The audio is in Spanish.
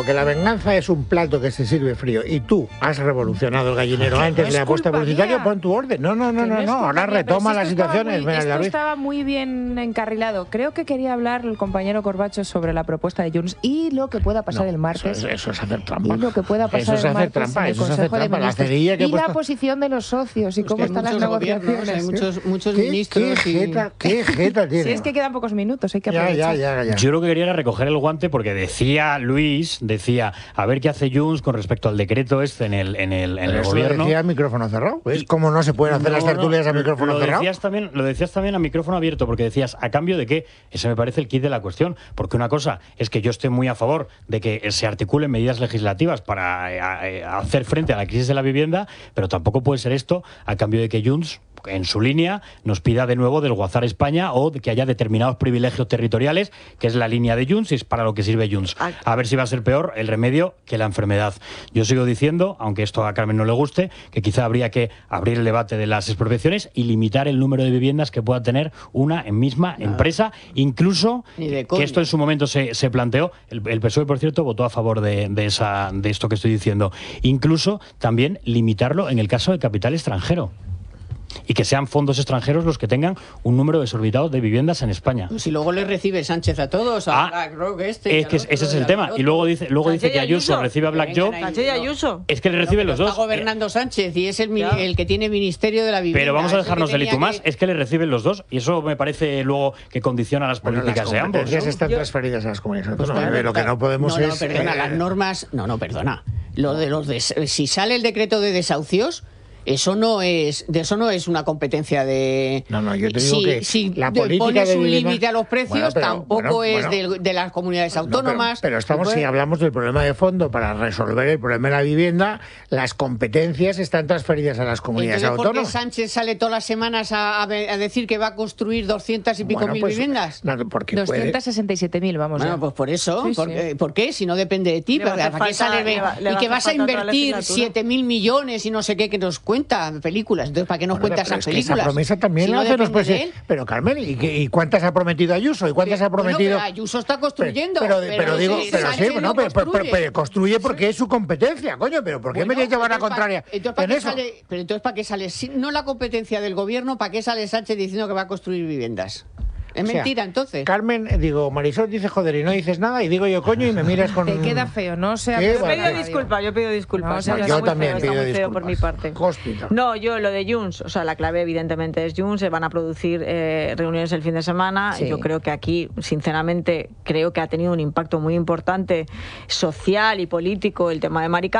que la venganza es un plato que se sirve frío y tú has revolucionado el gallinero antes de la apuesta publicitaria, pon tu orden. No, ahora retoma las situaciones. Esto estaba muy bien encarrilado. Creo que quería hablar el compañero Corbacho sobre la propuesta de Junts y lo que pueda pasar el martes. Eso es hacer trampa. Y lo que pueda pasar el martes en el Consejo de Ministros. Y la posición de los socios y cómo están las negociaciones. Hay muchos ministros. ¿Qué jeta tiene? Si es que quedan pocos minutos, hay que aprovechar. Ya. Yo lo que quería era recoger el guante porque decía Luis, a ver qué hace Junts con respecto al decreto en el gobierno. Lo decía a micrófono cerrado. ¿Es como no se pueden hacer las tertulias a micrófono cerrado? Lo decías también a micrófono abierto, porque decías, ¿a cambio de qué? Ese me parece el kit de la cuestión, porque una cosa es que yo esté muy a favor de que se articulen medidas legislativas para hacer frente a la crisis de la vivienda, pero tampoco puede ser esto a cambio de que Junts, en su línea, nos pida de nuevo desguazar España o de que haya determinados privilegios territoriales, que es la línea de Junts y es para lo que sirve Junts. A ver si va a ser peor el remedio que la enfermedad. Yo sigo diciendo, aunque esto a Carmen no le guste, que quizá habría que abrir el debate de las expropiaciones y limitar el número de viviendas que pueda tener una misma empresa, incluso que esto en su momento se planteó, el PSOE, por cierto, votó a favor de esto que estoy diciendo, incluso también limitarlo en el caso del capital extranjero. Y que sean fondos extranjeros los que tengan un número desorbitado de viviendas en España. Si luego le recibe Sánchez a todos, a BlackRock es que ese es el tema. Y luego dice que Ayuso recibe a BlackRock. Sánchez y Ayuso. Es que le recibe los dos. Está gobernando Sánchez y es el que tiene Ministerio de la Vivienda. Pero vamos a dejarnos del y tú más, es que le reciben los dos y eso me parece luego que condiciona las políticas de ambos. Las competencias están transferidas a las comunidades autónomas. Lo que no podemos es... Perdona, las normas... perdona. Si sale el decreto de desahucios... Eso no es una competencia de... yo te digo que la política pones de un vivienda... límite a los precios, tampoco es de las comunidades autónomas. Pero estamos, si hablamos del problema de fondo, para resolver el problema de la vivienda, las competencias están transferidas a las comunidades autónomas. ¿Por qué Sánchez sale todas las semanas a decir que va a construir 200 y pico mil viviendas? 267.000, vamos. Bueno, pues por eso. ¿Por qué? Si no depende de ti. ¿Para qué sale? Y que vas a invertir 7.000 millones y no sé qué, que nos cuenta películas. Entonces, ¿para qué nos cuentas esas películas? Esa promesa también la hacen los presidentes. Pero, Carmen, ¿y cuántas ha prometido Ayuso? ¿Y cuántas ha prometido? Pero Ayuso está construyendo. Pero construye porque es su competencia, coño. Pero ¿por qué me tienes que llevar a contraria? Pero entonces, ¿para qué sale? Si no la competencia del gobierno, ¿para qué sale Sánchez diciendo que va a construir viviendas? Es mentira, entonces. Carmen, Marisol dice joder y no dices nada y digo yo coño y me miras con... Te queda feo, ¿no? Yo pido disculpas. Yo también pido disculpas. Feo por mi parte. Yo lo de Junts, la clave evidentemente es Junts, se van a producir reuniones el fin de semana. Sí. Yo creo que aquí, sinceramente, creo que ha tenido un impacto muy importante social y político el tema de Maricarmen.